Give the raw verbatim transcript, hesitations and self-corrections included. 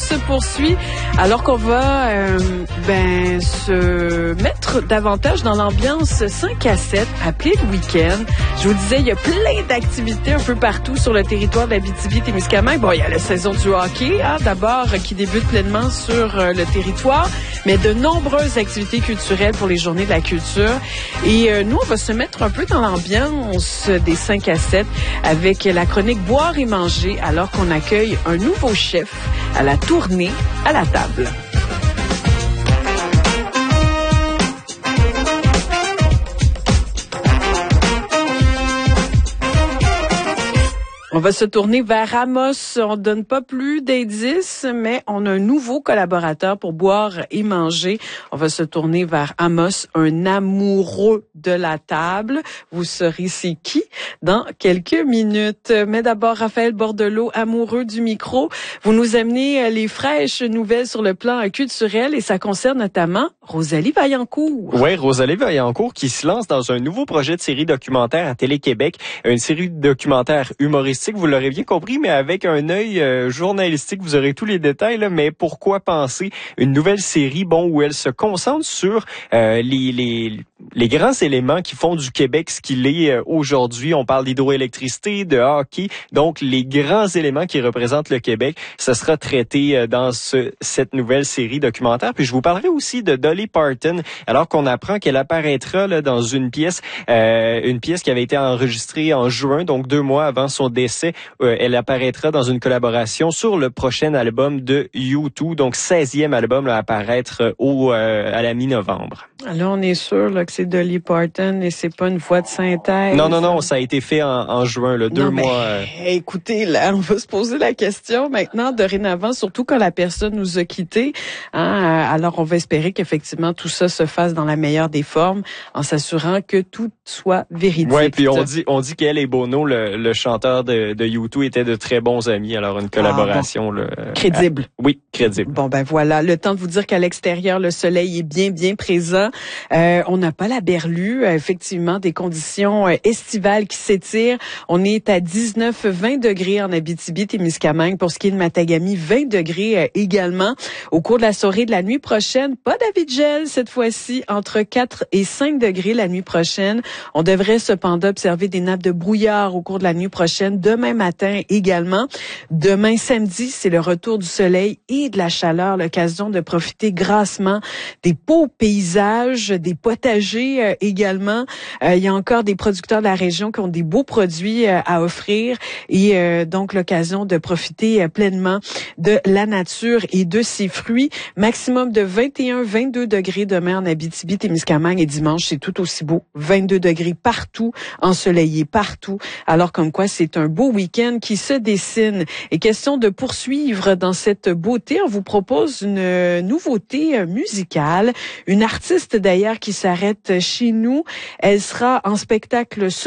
se poursuit alors qu'on va euh, ben se mettre davantage dans l'ambiance cinq à sept, appelé le week-end. Je vous disais, il y a plein d'activités un peu partout sur le territoire de l'Abitibi-Témiscamingue. Bon, il y a la saison du hockey, hein, d'abord, qui débute pleinement sur euh, le territoire, mais de nombreuses activités culturelles pour les journées de la culture. Et euh, nous, on va se mettre un peu dans l'ambiance des cinq à sept avec la chronique Boire et manger alors qu'on accueille un nouveau chef à la tournée à la table. On va se tourner vers Amos. On donne pas plus d'indices, mais on a un nouveau collaborateur pour boire et manger. On va se tourner vers Amos, un amoureux de la table. Vous saurez c'est qui dans quelques minutes. Mais d'abord, Raphaël Bordelot, amoureux du micro. Vous nous amenez les fraîches nouvelles sur le plan culturel et ça concerne notamment Rosalie Vaillancourt. Oui, Rosalie Vaillancourt qui se lance dans un nouveau projet de série documentaire à Télé-Québec, une série documentaire humoristique. Vous l'aurez bien compris, mais avec un œil euh, journalistique, vous aurez tous les détails. Là, mais pourquoi penser une nouvelle série, bon, où elle se concentre sur euh, les, les les grands éléments qui font du Québec ce qu'il est euh, aujourd'hui. On parle d'hydroélectricité, de hockey, donc les grands éléments qui représentent le Québec. Ce sera traité euh, dans ce, cette nouvelle série documentaire. Puis je vous parlerai aussi de Dolly Parton, alors qu'on apprend qu'elle apparaîtra là dans une pièce, euh, une pièce qui avait été enregistrée en juin, donc deux mois avant son décès. Euh, elle apparaîtra dans une collaboration sur le prochain album de U deux, donc seizième album à apparaître au euh, à la mi-novembre. Là, on est sûr là, que c'est Dolly Parton et c'est pas une voix de synthèse. Non, non, non, ça a été fait en, en juin, là, deux non, mois. Euh... Écoutez, là, on va se poser la question maintenant, dorénavant, surtout quand la personne nous a quittés. Hein, alors, on va espérer qu'effectivement tout ça se fasse dans la meilleure des formes, en s'assurant que tout soit véridique. Oui, puis on dit, on dit qu'elle et Bono, le, le chanteur de, de U deux, étaient de très bons amis. Alors, une collaboration ah, bon. là, crédible. À, oui, crédible. Bon, ben voilà, le temps de vous dire qu'à l'extérieur, le soleil est bien, bien présent. Euh, on n'a pas la berlue, effectivement, des conditions euh, estivales qui s'étirent. On est à dix-neuf vingt degrés en Abitibi-Témiscamingue. Pour ce qui est de Matagami, vingt degrés euh, également. Au cours de la soirée de la nuit prochaine, pas d'avis de gel cette fois-ci, entre quatre et cinq degrés la nuit prochaine. On devrait cependant observer des nappes de brouillard au cours de la nuit prochaine, demain matin également. Demain samedi, c'est le retour du soleil et de la chaleur, l'occasion de profiter grassement des beaux paysages, des potagers euh, également. Euh, il y a encore des producteurs de la région qui ont des beaux produits euh, à offrir et euh, donc l'occasion de profiter euh, pleinement de la nature et de ses fruits. Maximum de vingt et un à vingt-deux degrés demain en Abitibi-Témiscamingue et dimanche, c'est tout aussi beau. vingt-deux degrés partout, ensoleillé partout. Alors comme quoi, c'est un beau week-end qui se dessine. Et question de poursuivre dans cette beauté, on vous propose une nouveauté musicale. Une artiste d'ailleurs qui s'arrête chez nous. Elle sera en spectacle ce